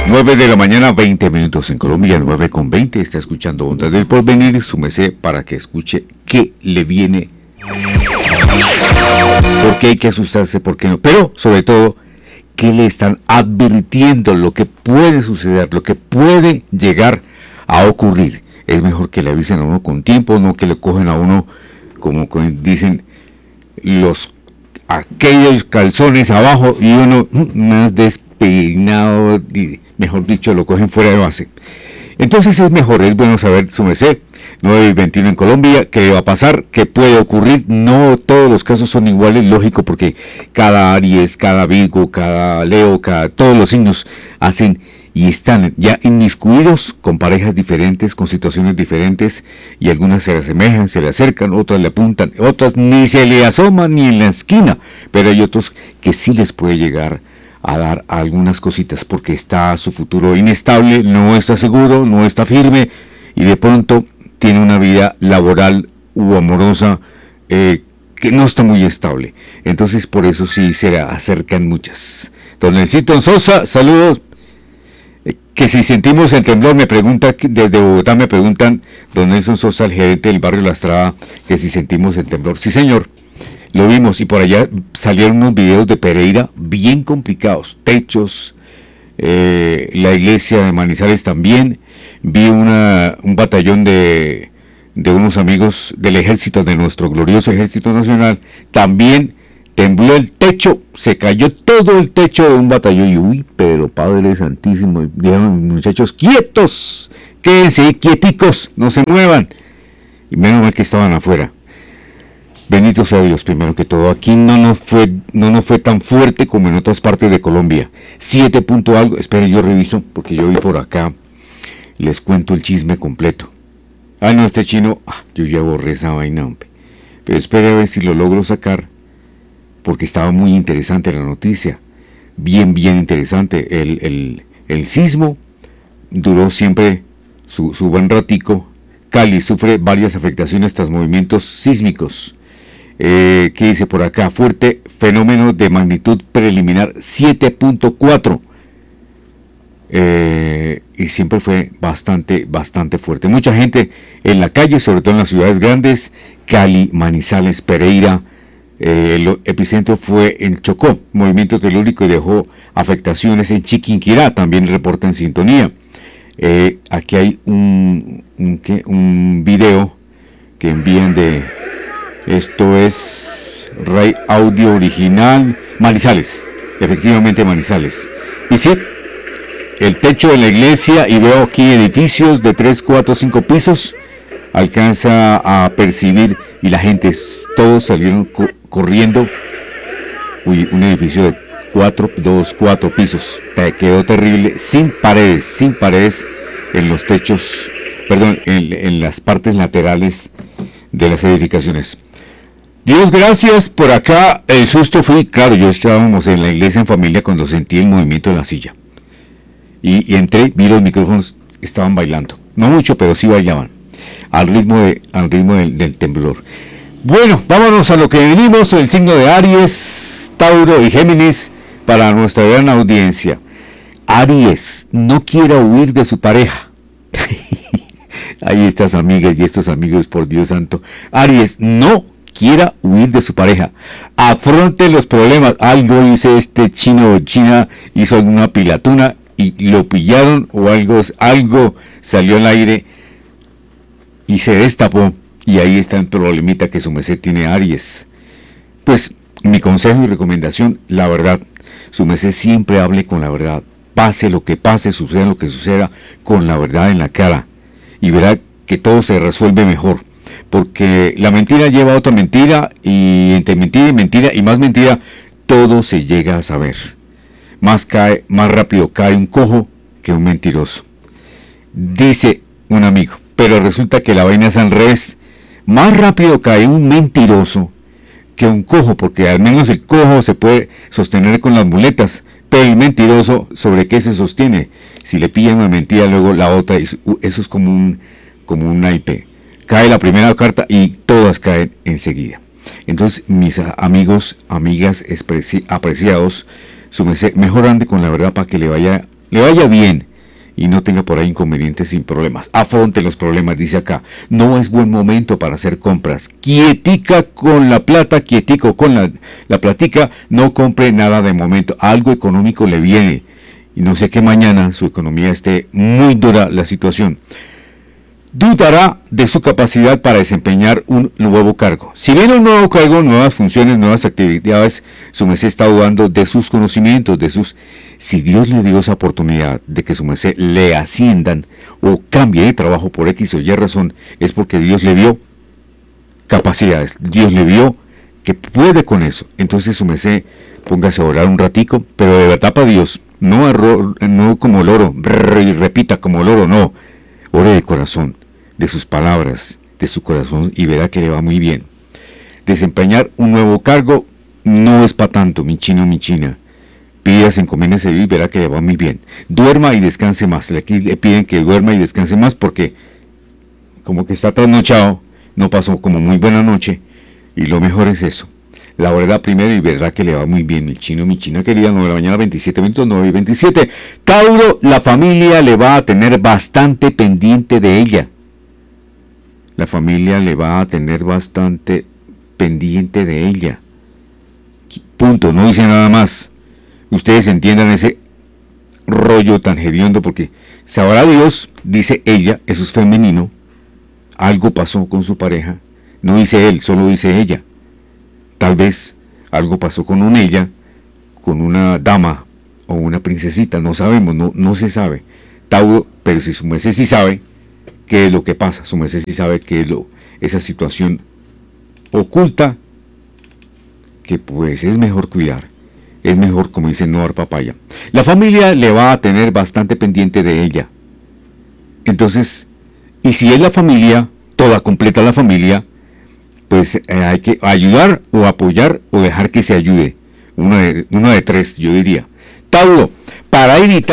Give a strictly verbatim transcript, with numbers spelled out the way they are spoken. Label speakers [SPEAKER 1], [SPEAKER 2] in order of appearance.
[SPEAKER 1] nueve de la mañana, veinte minutos en Colombia, nueve con veinte. Está escuchando Ondas del Porvenir, súmese para que escuche qué le viene, por qué hay que asustarse, por qué no. Pero, sobre todo, qué le están advirtiendo, lo que puede suceder, lo que puede llegar a ocurrir. Es mejor que le avisen a uno con tiempo, no que le cogen a uno, como dicen, los aquellos calzones abajo y uno más despeinado, mejor dicho, lo cogen fuera de base. Entonces es mejor, es bueno saber, su merced, nueve y veintiuno en Colombia, qué va a pasar, qué puede ocurrir. No todos los casos son iguales, lógico, porque cada Aries, cada Virgo, cada Leo, cada, todos los signos hacen y están ya inmiscuidos con parejas diferentes, con situaciones diferentes, y algunas se le asemejan, se le acercan, otras le apuntan, otras ni se le asoman ni en la esquina, pero hay otros que sí les puede llegar a dar algunas cositas, porque está su futuro inestable, no está seguro, no está firme, y de pronto tiene una vida laboral u amorosa eh, que no está muy estable. Entonces por eso sí se le acercan muchas. Don Nelson Sosa, saludos. Que si sentimos el temblor, me pregunta, desde Bogotá me preguntan, don Nelson Sosa, el gerente del barrio La Estrada, que si sentimos el temblor. Sí, señor, lo vimos, y por allá salieron unos videos de Pereira bien complicados, techos, eh, la iglesia de Manizales también. Vi una, un batallón de, de unos amigos del ejército, de nuestro glorioso Ejército Nacional, también tembló el techo, se cayó todo el techo de un batallón. Y uy, pero Padre Santísimo, dijeron, muchachos, quietos, quédense quieticos, no se muevan. Y menos mal que estaban afuera. Bendito sea Dios, primero que todo. Aquí no nos fue, no nos fue tan fuerte como en otras partes de Colombia. Siete punto algo, esperen, yo reviso, porque yo vi por acá, les cuento el chisme completo. Ah, no, este chino, ah, yo ya borré esa vaina, hombre. Pero espere a ver si lo logro sacar, porque estaba muy interesante la noticia, bien, bien interesante. El, el, el sismo duró siempre su, su buen ratico. Cali sufre varias afectaciones tras movimientos sísmicos. Eh, ¿Qué dice por acá? Fuerte fenómeno de magnitud preliminar siete punto cuatro. Eh, y siempre fue bastante, bastante fuerte. Mucha gente en la calle, sobre todo en las ciudades grandes, Cali, Manizales, Pereira. Eh, el epicentro fue en Chocó, movimiento telúrico, y dejó afectaciones en Chiquinquirá, también reporta en sintonía. Eh, aquí hay un, un, ¿qué? un video que envían de, esto es Ray Audio Original, Manizales, efectivamente Manizales. Y sí, el techo de la iglesia, y veo aquí edificios de tres, cuatro, cinco pisos, alcanza a percibir, y la gente, todos salieron co- corriendo. Uy, un edificio de cuatro, dos, cuatro pisos, te quedó terrible, sin paredes, sin paredes en los techos, perdón, en, en las partes laterales de las edificaciones. Dios gracias, por acá el susto fui, claro, yo estábamos en la iglesia en familia cuando sentí el movimiento de la silla, y, y entré, vi los micrófonos, estaban bailando, no mucho, pero sí bailaban, al ritmo, de, al ritmo del, del temblor. Bueno, vámonos a lo que venimos, el signo de Aries, Tauro y Géminis, para nuestra gran audiencia. Aries, no quiera huir de su pareja. Ahí estas amigas y estos amigos, por Dios santo. Aries, no quiera huir de su pareja. Afronte los problemas. Algo hice este chino o china, hizo alguna pilatuna y lo pillaron, o algo, algo salió al aire y se destapó. Y ahí está el problemita que su merced tiene, Aries. Pues mi consejo y recomendación, la verdad, su merced siempre hable con la verdad. Pase lo que pase, suceda lo que suceda, con la verdad en la cara. Y verá que todo se resuelve mejor. Porque la mentira lleva a otra mentira, y entre mentira y mentira y más mentira, todo se llega a saber. Más cae, más rápido cae un cojo que un mentiroso. Dice un amigo, pero resulta que la vaina es al revés. Más rápido cae un mentiroso que un cojo, porque al menos el cojo se puede sostener con las muletas, pero el mentiroso, ¿sobre qué se sostiene? Si le pillan una mentira, luego la otra, eso es como un, como un naipe. Cae la primera carta y todas caen enseguida. Entonces, mis amigos, amigas apreciados, su merced, mejor ande con la verdad para que le vaya le vaya bien y no tenga por ahí inconvenientes sin problemas. Afronte los problemas, dice acá. No es buen momento para hacer compras. Quietica con la plata, quietico con la, la platica, no compre nada de momento. Algo económico le viene. Y no sé que mañana su economía esté muy dura la situación. Dudará de su capacidad para desempeñar un nuevo cargo. Si viene un nuevo cargo, nuevas funciones, nuevas actividades, su merced está dudando de sus conocimientos, de sus... Si Dios le dio esa oportunidad de que su merced le asciendan o cambie de trabajo por X o Y razón, es porque Dios le vio capacidades, Dios le vio que puede con eso. Entonces su merced póngase a orar un ratico, pero de verdad para Dios, no, arro, no como loro, y repita como loro, no, ore de corazón, de sus palabras, de su corazón, y verá que le va muy bien. Desempeñar un nuevo cargo no es para tanto, mi chino, mi china. Pídase, encomiéndese y verá que le va muy bien. Duerma y descanse más. Aquí le piden que duerma y descanse más porque como que está trasnochado, no pasó como muy buena noche, y lo mejor es eso. La orará primero y verá que le va muy bien. Mi chino, mi china querida, nueve de la mañana, veintisiete minutos, nueve y veintisiete. Tauro, la familia le va a tener bastante pendiente de ella. La familia le va a tener bastante pendiente de ella. Punto, no dice nada más. Ustedes entiendan ese rollo tan hediondo porque sabrá Dios, dice ella, eso es femenino. Algo pasó con su pareja. No dice él, solo dice ella. Tal vez algo pasó con un ella, con una dama o una princesita, no sabemos, no, no se sabe. Tauro, pero si su merced sí sabe qué es lo que pasa, su merced sí sabe qué es lo, esa situación oculta, que pues es mejor cuidar, es mejor, como dice, no dar papaya. La familia le va a tener bastante pendiente de ella. Entonces, y si es la familia, toda completa la familia, pues eh, hay que ayudar o apoyar o dejar que se ayude. Una de, una de tres, yo diría. Tauro, para evitar